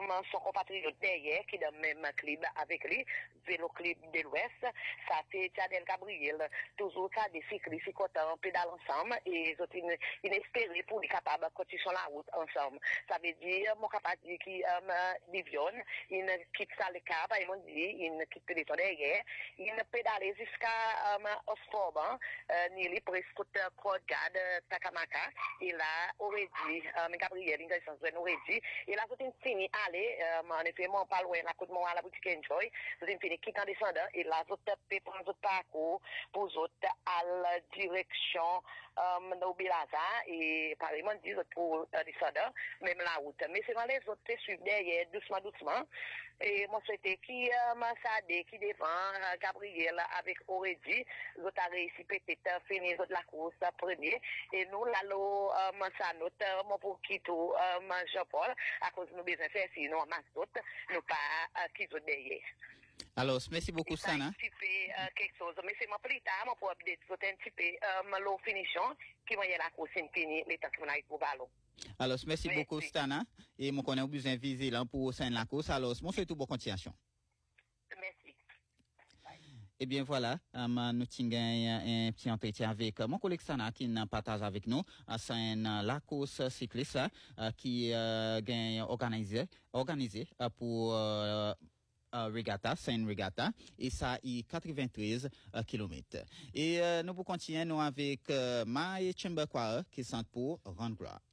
son compatriote derrière, qui est dans le même club avec lui, Vélo Club de l'Ouest. Ça c'est Tchadel Gabriel. Toujours ça, des cyclistes qui pédalent ensemble et ils ont inespéré pour les capables de continuer sur la route ensemble. Ça veut dire, mon capable de dire qu'ils déviennent, ils quittent ça le cap, ils m'ont dit, ils quittent le téléphone derrière, ils pédalent jusqu'à Osforban, Nili, presque Prodgad, Takamaka, et là, aurait dit, Gabriel, il aurait dit, et là, tout fini, aller, en effet, mon pas loin, la côte de à la boutique Enjoy, tout fini, quitte en descendant, et là, vous tapez pour votre parcours, pour vous à la direction, Nobilaza, et pareillement, dit, pour descendant, même la route. Mais c'est dans les autres, suivent derrière, doucement, et moi, c'était qui, Massadé, qui devant, Gabriel, avec Aurédi, vous avez réussi peut-être, finir la course, premier, et nous, là, Massanot, mon pour qui tout, Jean-Paul, à cause de nous besoin faire, sinon, nous pas, qui tout derrière. Alors, merci beaucoup, Sana. Quelque chose, mais c'est mon plus tard, pour update, vous un petit peu, l'eau finition, qui va y la course finie, les temps qu'on a pour ballon. Alors, merci beaucoup, Stana. Et mon connaît besoin vigilant pour sein la course. Alors, mon souhaite bonne continuation. Merci. Eh bien, voilà, nous avons un petit entretien avec mon collègue Sana qui nous partage avec nous. C'est la course cycliste qui est organisée pour regatta, c'est une regatta, et ça est 93 km. Et nous continuons avec Maï Chembekwara qui sont pour Rangra.